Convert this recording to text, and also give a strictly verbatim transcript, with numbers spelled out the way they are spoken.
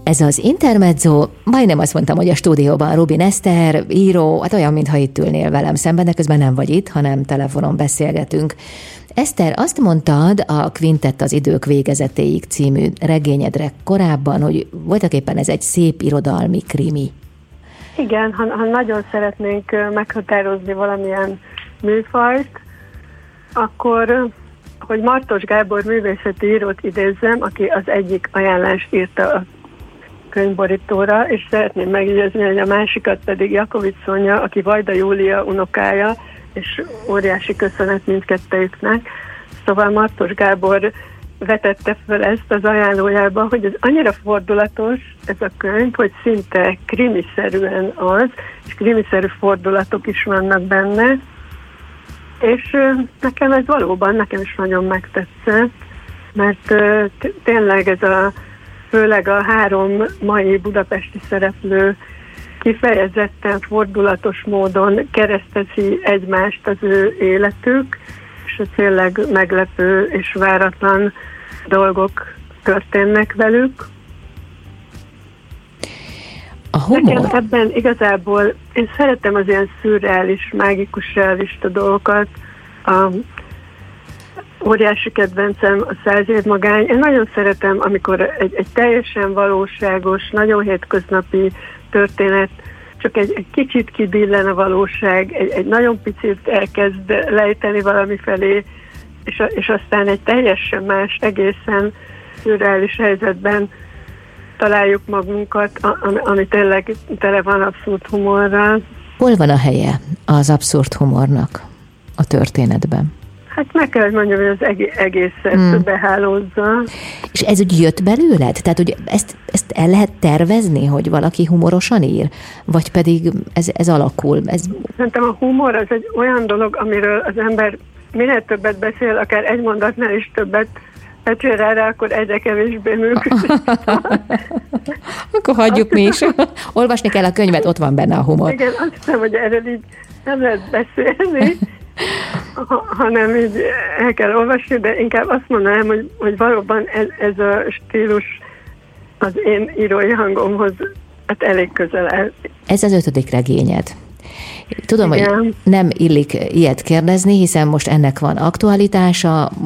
Ez az Intermezzo, majdnem azt mondtam, hogy a stúdióban Rubin Eszter, író, hát olyan, mintha itt ülnél velem szemben, de közben nem vagy itt, hanem telefonon beszélgetünk. Eszter, azt mondtad a Quintett az idők végezetéig című regényedre korábban, hogy voltaképpen ez egy szép irodalmi krimi. Igen, ha, ha nagyon szeretnénk meghatározni valamilyen műfajt, akkor, hogy Martos Gábor művészeti írót idézzem, aki az egyik ajánlást írta a könyvborítóra, és szeretném megjegyezni, hogy a másikat pedig Jakovics Szonya, aki Vajda Júlia unokája, és óriási köszönet mindkettejüknek. Szóval Martos Gábor vetette fel ezt az ajánlójába, hogy ez annyira fordulatos ez a könyv, hogy szinte krimiszerűen az, és krimiszerű fordulatok is vannak benne, és nekem ez valóban, nekem is nagyon megtetszett, mert tényleg ez a, főleg a három mai budapesti szereplő kifejezetten fordulatos módon keresztezi egymást az ő életük, és tényleg meglepő és váratlan dolgok történnek velük. A humor. Nekem ebben igazából én szeretem az ilyen szürreális, mágikus realista dolgokat. A óriási kedvencem a Száz év magány. Én nagyon szeretem, amikor egy, egy teljesen valóságos, nagyon hétköznapi történet, csak egy, egy kicsit kibillen a valóság, egy, egy nagyon picit elkezd lejteni valami felé, és, a, és aztán egy teljesen más, egészen szürreális helyzetben találjuk magunkat, ami, ami tényleg tele van abszurd humorral. Hol van a helye az abszurd humornak a történetben? Hát meg kell, hogy mondjam, hogy az egészet hmm. behálózza. És ez úgy jött belőled? Tehát, hogy ezt, ezt el lehet tervezni, hogy valaki humorosan ír? Vagy pedig ez, ez alakul? Ez... Szerintem a humor az egy olyan dolog, amiről az ember minél többet beszél, akár egy mondatnál is többet becsül rá, rá, akkor egyre kevésbé működik. Akkor hagyjuk mi is. Olvasni kell a könyvet, ott van benne a humor. Igen, azt hiszem, hogy erről így nem lehet beszélni, ha, hanem így el kell olvasni, de inkább azt mondanám, hogy, hogy valóban ez, ez a stílus az én írói hangomhoz hát elég közel áll. Ez az ötödik regényed. Tudom, igen, hogy nem illik ilyet kérdezni, hiszen most ennek van aktualitása,